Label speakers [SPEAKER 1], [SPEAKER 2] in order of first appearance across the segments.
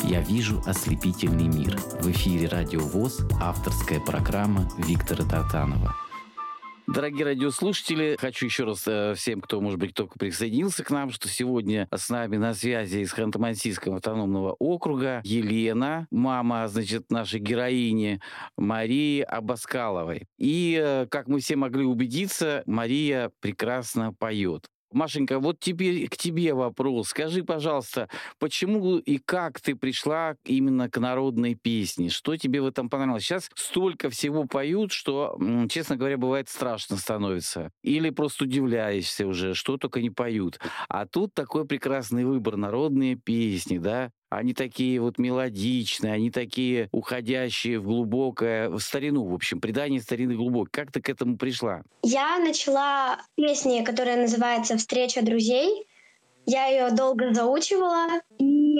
[SPEAKER 1] «Я вижу ослепительный мир». В эфире «Радио ВОС», авторская программа Виктора Тартанова. Дорогие радиослушатели, хочу еще раз всем, кто, может быть, только присоединился к нам, что сегодня с нами на связи из Ханты-Мансийского автономного округа Елена, мама, значит, нашей героини Марии Абаскаловой. И, как мы все могли убедиться, Мария прекрасно поет. Машенька, вот теперь к тебе вопрос. Скажи, пожалуйста, почему и как ты пришла именно к народной песне? Что тебе в этом понравилось? Сейчас столько всего поют, что, честно говоря, бывает страшно становится. Или просто удивляешься уже, что только не поют. А тут такой прекрасный выбор, народные песни, да? Они такие вот мелодичные, они такие уходящие в глубокое, в старину, в общем, предание старины глубокое. Как ты к этому пришла?
[SPEAKER 2] Я начала песни, которая называется «Встреча друзей». Я ее долго заучивала, и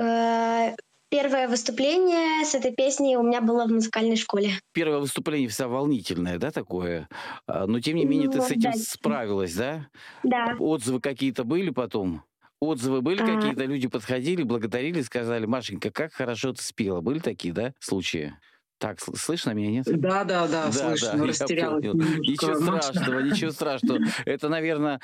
[SPEAKER 2] первое выступление с этой песней у меня было в музыкальной школе.
[SPEAKER 1] Первое выступление вся волнительное, да, такое? Но, тем не менее, ты с этим
[SPEAKER 2] Да.
[SPEAKER 1] справилась, да?
[SPEAKER 2] Да.
[SPEAKER 1] Отзывы какие-то были потом? Отзывы были какие-то? Люди подходили, благодарили, сказали: Машенька, как хорошо ты спела. Были такие, да, случаи? Так, слышно меня, нет?
[SPEAKER 3] Да, слышно,
[SPEAKER 1] я
[SPEAKER 3] растерялась
[SPEAKER 1] понял. Ничего страшного. Это, наверное,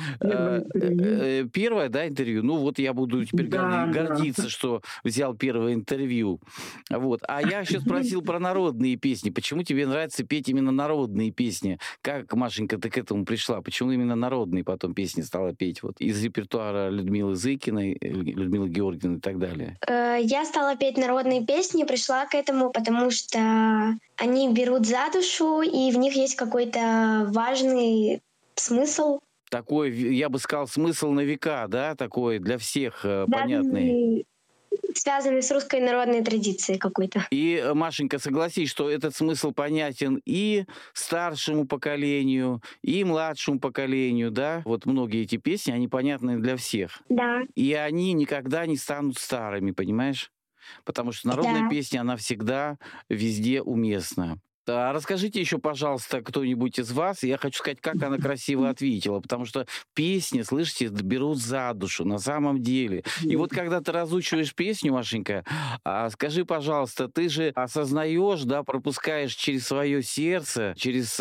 [SPEAKER 1] первое, да, интервью? Ну, вот я буду теперь гордиться, что взял первое интервью. Вот. А я еще спросил про народные песни. Почему тебе нравится петь именно народные песни? Как, Машенька, ты к этому пришла? Почему именно народные потом песни стала петь? Вот из репертуара Людмилы Зыкиной, Людмилы Георгиевны и так далее.
[SPEAKER 2] Я стала петь народные песни, пришла к этому, потому что они берут за душу, и в них есть какой-то важный смысл.
[SPEAKER 1] Такой, я бы сказал, смысл на века, да, такой для всех понятный.
[SPEAKER 2] Связанный с русской народной традицией какой-то.
[SPEAKER 1] И, Машенька, согласись, что этот смысл понятен и старшему поколению, и младшему поколению, да? Вот многие эти песни, они понятны для всех.
[SPEAKER 2] Да.
[SPEAKER 1] И они никогда не станут старыми, понимаешь? Потому что народная песня, она всегда везде уместна. А расскажите еще, пожалуйста, кто-нибудь из вас, я хочу сказать, как она красиво ответила, потому что песни, слышите, берут за душу, на самом деле. И вот когда ты разучиваешь песню, Машенька, скажи, пожалуйста, ты же осознаешь, да, пропускаешь через свое сердце, через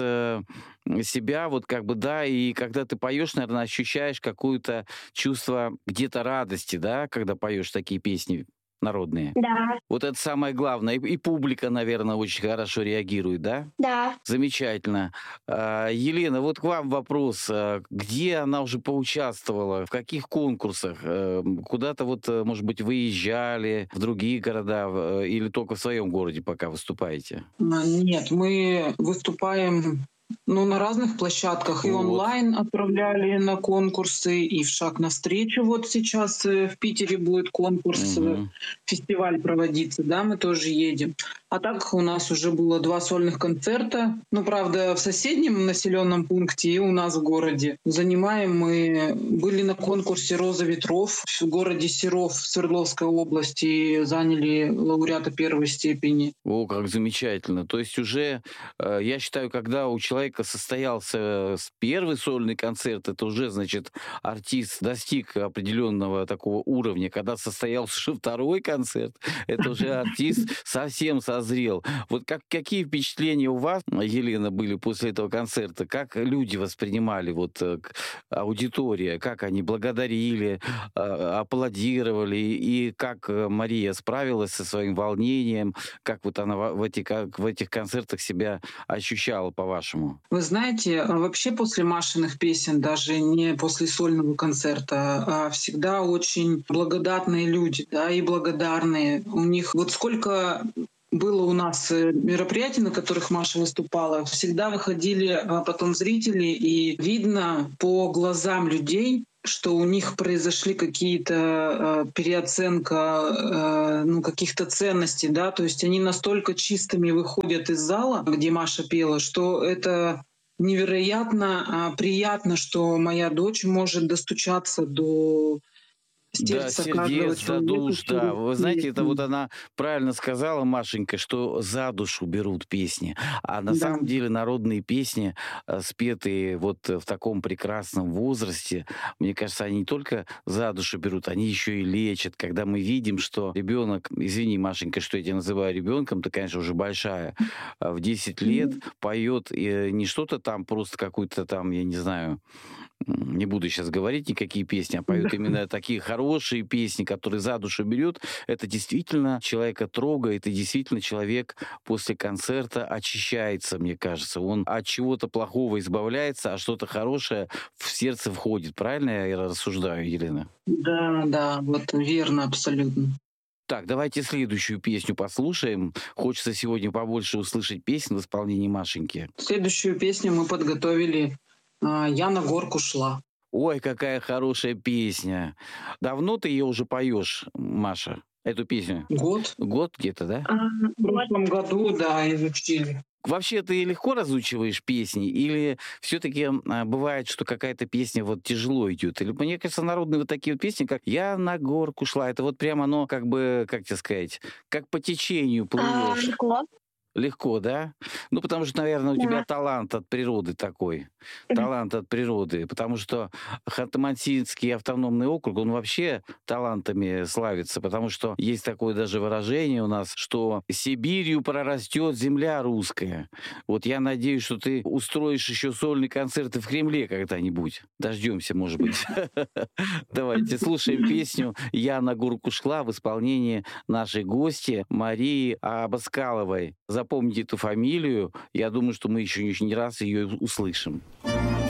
[SPEAKER 1] себя, вот как бы, да, и когда ты поешь, наверное, ощущаешь какое-то чувство где-то радости, да, когда поешь такие песни народные.
[SPEAKER 2] Да.
[SPEAKER 1] Вот это самое главное. И публика, наверное, очень хорошо реагирует, да?
[SPEAKER 2] Да.
[SPEAKER 1] Замечательно. Елена, вот к вам вопрос. Где она уже поучаствовала? В каких конкурсах? Куда-то вот, может быть, выезжали в другие города или только в своем городе пока выступаете?
[SPEAKER 3] Нет, мы выступаем на разных площадках. И онлайн отправляли на конкурсы, и в «Шаг навстречу». Вот сейчас в Питере будет конкурс, фестиваль проводиться, да, мы тоже едем. А так у нас уже было 2 сольных концерта. Правда, в соседнем населенном пункте и у нас в городе. Занимаем мы... Были на конкурсе «Роза ветров» в городе Серов в Свердловской области. Заняли лауреата 1 степени.
[SPEAKER 1] О, как замечательно. То есть уже, я считаю, когда у человека состоялся первый сольный концерт, это уже, значит, артист достиг определенного такого уровня. Когда состоялся уже второй концерт, это уже артист совсем созрел. Вот какие впечатления у вас, Елена, были после этого концерта? Как люди воспринимали, вот аудитория, как они благодарили, аплодировали, и как Мария справилась со своим волнением, как вот она в этих концертах себя ощущала, по-вашему?
[SPEAKER 3] Вы знаете, вообще после Машиных песен, даже не после сольного концерта, а всегда очень благодатные люди, да, и благодарные. У них вот сколько было у нас мероприятий, на которых Маша выступала, всегда выходили потом зрители, и видно по глазам людей, что у них произошли какие-то переоценка каких-то ценностей, да, то есть они настолько чистыми выходят из зала, где Маша пела, что это невероятно приятно, что моя дочь может достучаться до
[SPEAKER 1] Да,
[SPEAKER 3] сердца каждого
[SPEAKER 1] сердец, за
[SPEAKER 3] человека
[SPEAKER 1] душ, да.
[SPEAKER 3] через
[SPEAKER 1] Вы знаете, это вот
[SPEAKER 3] песню.
[SPEAKER 1] она правильно сказала, Машенька, что за душу берут песни. А на
[SPEAKER 3] Да.
[SPEAKER 1] самом деле народные песни, спетые вот в таком прекрасном возрасте, мне кажется, они не только за душу берут, они еще и лечат. Когда мы видим, что ребенок, извини, Машенька, что я тебя называю ребенком, ты, конечно, уже большая, в 10 лет поет не что-то там, просто какую-то там, я не знаю, не буду сейчас говорить никакие песни, а поют именно такие хорошие песни, которые за душу берет. Это действительно человека трогает, и действительно человек после концерта очищается, мне кажется. Он от чего-то плохого избавляется, а что-то хорошее в сердце входит. Правильно я рассуждаю, Елена?
[SPEAKER 3] Да, да, вот верно абсолютно.
[SPEAKER 1] Так, давайте следующую песню послушаем. Хочется сегодня побольше услышать песен в исполнении Машеньки.
[SPEAKER 3] Следующую песню мы подготовили «Я на горку шла».
[SPEAKER 1] Ой, какая хорошая песня. Давно ты ее уже поешь, Маша, эту песню?
[SPEAKER 3] Год.
[SPEAKER 1] Год где-то, да?
[SPEAKER 3] В прошлом году, да, изучили.
[SPEAKER 1] Вообще ты легко разучиваешь песни, или все-таки бывает, что какая-то песня вот тяжело идет? Или, мне кажется, народные вот такие вот песни, как «Я на горку шла», это вот прямо оно как бы, как тебе сказать, как по течению плывешь.
[SPEAKER 2] Легко.
[SPEAKER 1] Легко, да? Ну, потому что, наверное, у тебя
[SPEAKER 2] Да.
[SPEAKER 1] талант от природы такой. Талант от природы. Потому что Ханты-Мансийский автономный округ, он вообще талантами славится. Потому что есть такое даже выражение у нас, что «Сибирью прорастет земля русская». Вот я надеюсь, что ты устроишь еще сольные концерты в Кремле когда-нибудь. Дождемся, может быть. Давайте слушаем песню «Я на горку шла» в исполнении нашей гости Марии Абаскаловой. Запомните эту фамилию. Я думаю, что мы еще не раз ее услышим.